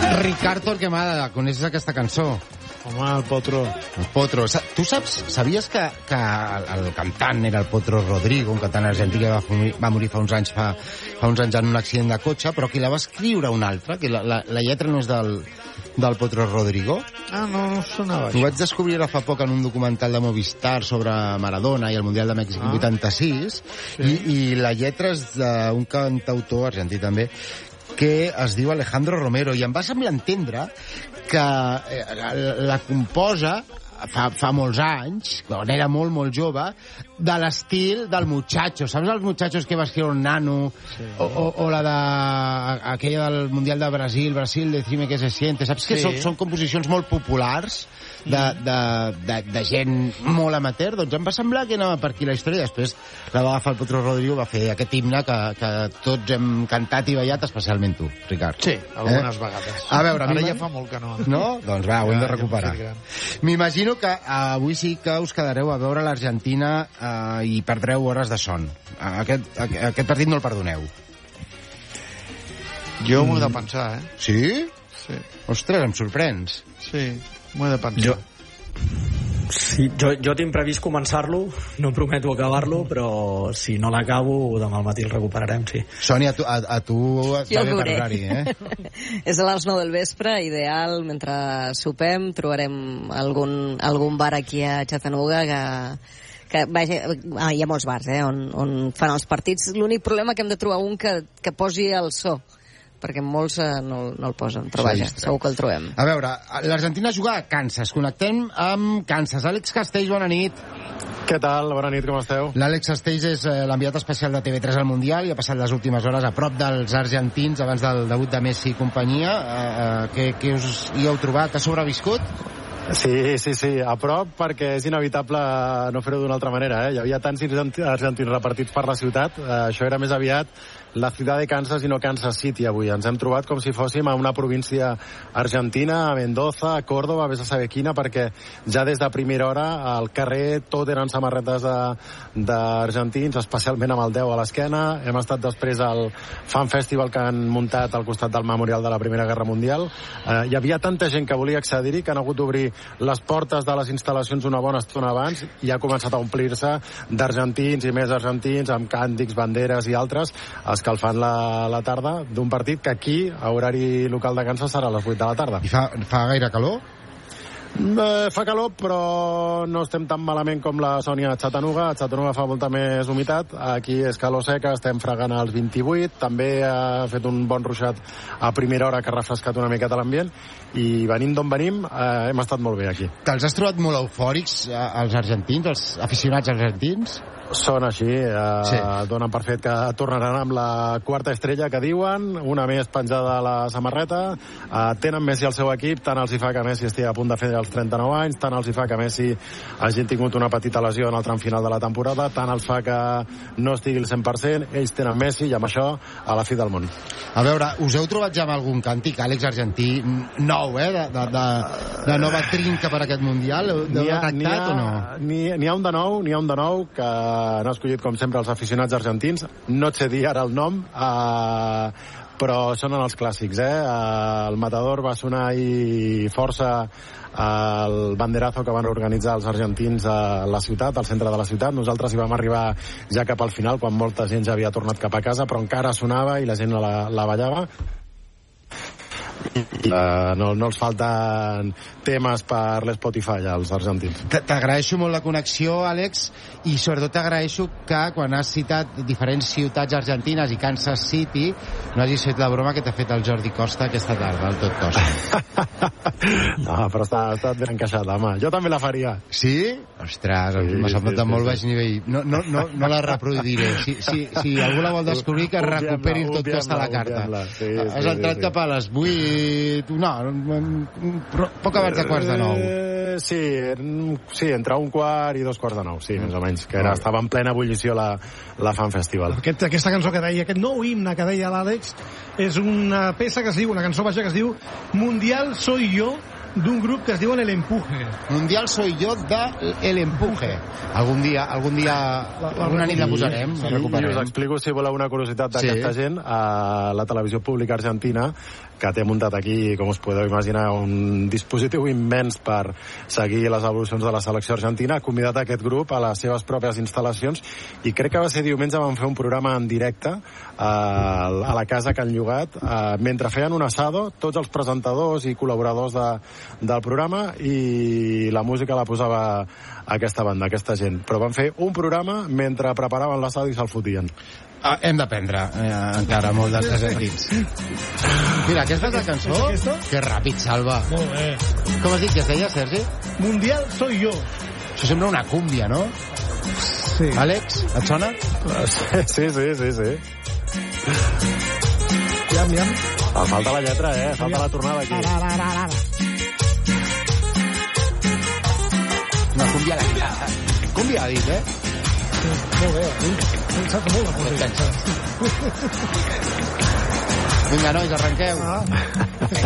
Ricard Torquemada, coneixes aquesta cançó? Home, el Potro. El Potro. Tu sabies que el cantant era el Potro Rodrigo, un cantant argentí que va morir fa uns anys en un accident de cotxe, però qui la va escriure un altre, que la lletra no és del Potro Rodrigo? Ah, no sonava això. Ho vaig descobrir fa poc en un documental de Movistar sobre Maradona i el Mundial de Mèxic 86, i la lletra és d'un cantautor argentí també, que es diu Alejandro Romero, i em va semblar entendre que la composa fa molts anys, quan era molt, molt jove, de l'estil del Muchacho. Saps els Muchachos que va escriure un nano? Sí. O la aquella del Mundial de Brasil, decime que se siente. Saps que són composicions molt populars de gent molt amateur? Doncs em va semblar que anava per aquí la història. Després la va agafar el Potro Rodrigo, va fer aquest himne que tots hem cantat i ballat, especialment tu, Ricard. Sí, algunes vegades. A veure, ara ja fa molt que no. No? Doncs va, ho hem de recuperar. M'imagino que avui sí que us quedareu a veure l'Argentina i perdreu hores de son. Aquest partit no el perdoneu. Jo m'ho he de pensar, Sí? Sí. Ostres, em sorprens. Sí, m'ho he de pensar. Sí, jo tinc previst començar-lo, no prometo acabar-lo, però si no l'acabo, demà al matí el recuperarem, sí. Sònia, a tu et va bé per horari, És a les 9 del vespre, ideal, mentre sopem, trobarem algun bar aquí a Chattanooga que hi ha molts bars on fan els partits. L'únic problema que hem de trobar un que posi el so, perquè molts no el posen, però vaja, segur que el trobem. A veure, l'Argentina juga a Kansas. Connectem amb Kansas. Àlex Castells, bona nit. Què tal? Bona nit, com esteu? L'Àlex Castells és l'enviat especial de TV3 al Mundial i ha passat les últimes hores a prop dels argentins abans del debut de Messi i companyia. Què us hi heu trobat? Ha sobreviscut? Sí, a prop, perquè és inevitable no fer-ho d'una altra manera. Hi havia tants argentins repartits per la ciutat, això era més aviat la ciutat de Kansas i no Kansas City avui. Ens hem trobat com si fóssim a una província argentina, a Mendoza, a Córdoba, vés a saber quina, perquè ja des de primera hora al carrer tot eren samarretes d'argentins, especialment amb el 10 a l'esquena. Hem estat després al Fan Festival que han muntat al costat del Memorial de la Primera Guerra Mundial. Hi havia tanta gent que volia accedir-hi que han hagut d'obrir les portes de les instal·lacions una bona estona abans i ha començat a omplir-se d'argentins i més argentins amb càntics, banderes i altres, escalfant la tarda d'un partit que aquí, a horari local de Kansas, serà a les 8 de la tarda. I fa gaire calor? Fa calor, però no estem tan malament com la Sònia a Chattanooga. A Chattanooga fa molta més humitat. Aquí és calor seca, estem fregant als 28. També ha fet un bon ruixat a primera hora que ha refrescat una miqueta l'ambient. I venint d'on venim, hem estat molt bé aquí. Te'ls has trobat molt eufòrics, els argentins, els aficionats argentins? Són així, donen per fet que tornaran amb la quarta estrella que diuen, una més penjada a la samarreta. Tenen Messi al seu equip, tant els hi fa que Messi estigui a punt de fer els 39 anys, tant els hi fa que Messi hagi tingut una petita lesió en el tram final de la temporada, tant els fa que no estigui al 100%, ells tenen Messi i amb això a la fi del món. A veure, us heu trobat ja amb algun càntic, Àlex, argentí nou, de nova trinca per aquest Mundial? L'heu detectat o no? N'hi ha un de nou que han escollit com sempre els aficionats argentins. No et sé dir ara el nom, però sonen els clàssics. El Matador va sonar ahir força el banderazo que van organitzar els argentins a la ciutat, al centre de la ciutat. Nosaltres hi vam arribar ja cap al final, quan molta gent ja havia tornat cap a casa, però encara sonava i la gent la ballava. No els falten temes per l'Spotify als argentins. T'agraeixo molt la connexió, Àlex, i sobretot t'agraeixo que quan has citat diferents ciutats argentines i Kansas City no hagis fet la broma que t'ha fet el Jordi Costa aquesta tarda, al Tot Costa. No, però ha estat ben encaixada, home. Jo també la faria. Sí? Ostres, m'ha semblat de molt baix nivell. No la reproduiré. Si algú la vol descobrir, que recuperi el Tot Costa a la carta. Has entrat cap a les 8... No, poc abans de quarts de 9. Sí, entre un quart i 2:15, sí, més o menys, que estava en plena ebullició la Fan Festival. Aquesta cançó que deia, aquest nou himne que deia l'Àlex, és una peça que es diu, una cançó baixa que es diu Mundial Soy Yo, d'un grup que es diuen El Empuje. Mundial Soy Yo de El Empuje. Algun dia alguna nit la posarem, la recuperarem. I us explico, si voleu, una curiositat d'aquesta gent. A la televisió pública argentina, que té muntat aquí, com us podeu imaginar, un dispositiu immens per seguir les evolucions de la selecció argentina. Ha convidat aquest grup a les seves pròpies instal·lacions i crec que va ser diumenge, van fer un programa en directe a la casa que han llogat mentre feien un assado, tots els presentadors i col·laboradors del programa, i la música la posava aquesta banda, aquesta gent. Però van fer un programa mentre preparaven l'assado i se'l fotien. Hem d'aprendre encara molt d'altres equips. Mira, aquesta és la cançó. Que ràpid, Salva. Molt bé. Com has dit que es deia, Sergi? Mundial soy yo. Això sembla una cúmbia, no? Sí. Àlex, et sona? Sí. Miam. Falta la lletra, falta la tornada aquí. Ara. Una cúmbia a la casa. Cúmbia ha dit, Molt bé, pensat molt la música. Vinga, nois, arrenqueu.